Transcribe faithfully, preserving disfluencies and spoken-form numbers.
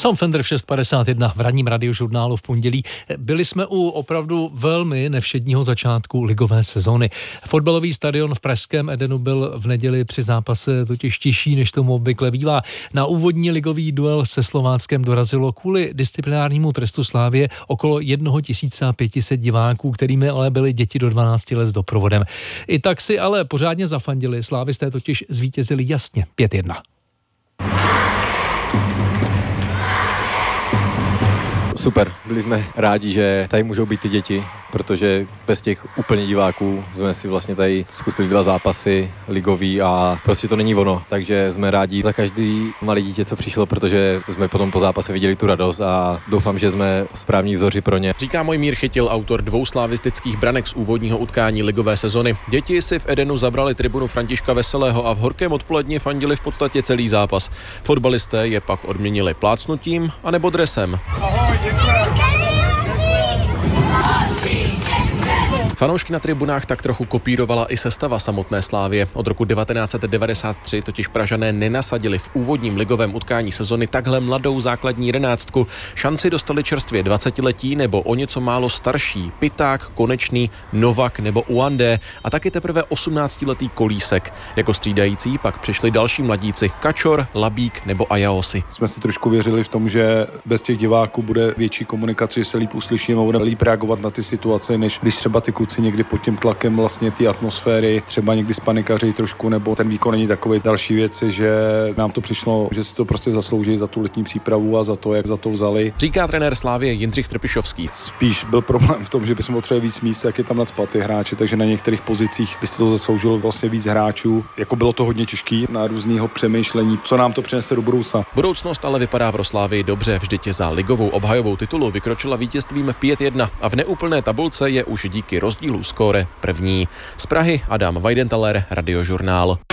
Sam Fender v šest padesát jedna v ranním radiožurnálu v pondělí. Byli jsme u opravdu velmi nevšedního začátku ligové sezony. Fotbalový stadion v pražském Edenu byl v neděli při zápase totiž tišší, než tomu obvykle bývá. Na úvodní ligový duel se Slováckem dorazilo kvůli disciplinárnímu trestu Slávie okolo tisíc pět set diváků, kterými ale byly děti do dvanácti let s doprovodem. I tak si ale pořádně zafandili. Slávisté totiž zvítězili jasně pět jedna. Super, byli jsme rádi, že tady můžou být ty děti, protože bez těch úplně diváků jsme si vlastně tady zkusili dva zápasy ligový a prostě to není ono, takže jsme rádi za každý malý dítě, co přišlo, protože jsme potom po zápase viděli tu radost a doufám, že jsme správní vzoři pro ně. Říká Mojmír Chytil, autor dvou slavistických branek z úvodního utkání ligové sezony. Děti si v Edenu zabrali tribunu Františka Veselého a v horkém odpoledni fandili v podstatě celý zápas. Fotbalisté je pak odměnili plácnutím anebo dresem. Ahoj, Fanoušky na tribunách tak trochu kopírovala i sestava samotné Slávie. Od roku devatenáct set devadesát tři totiž Pražané nenasadili v úvodním ligovém utkání sezony takhle mladou základní jedenáctku. Šanci dostali čerstvě dvacetiletí nebo o něco málo starší Piták, Konečný, Novak nebo Uandé a taky teprve osmnáctiletý Kolísek. Jako střídající pak přišli další mladíci Kačor, Labík nebo Ajaosi. Jsme si trošku věřili v tom, že bez těch diváků bude větší komunikace, že se líp uslyšíme a bude líp reagovat na ty situace, než když třeba ty kluci někdy pod tím tlakem vlastně ty atmosféry, třeba někdy spanikaří trošku, nebo ten výkon není takový. Další věci, že nám to přišlo, že si to prostě zaslouží za tu letní přípravu a za to, jak za to vzali. Říká trenér Slávie Jindřich Trpišovský. Spíš byl problém v tom, že bychom potřebovali víc míst, jak je tam nacpat ty hráči, takže na některých pozicích by se to zasloužilo vlastně víc hráčů. Jako bylo to hodně těžký na různýho přemýšlení, co nám to přinese do budoucna. Budoucnost ale vypadá pro Slávii dobře, vždyť za ligovou obhajovou titulu vykročila vítězstvím pět jedna a v neúplné tabulce je už díky rozdílu skóre první. Z Prahy Adam Weidenthaler, Radiožurnál.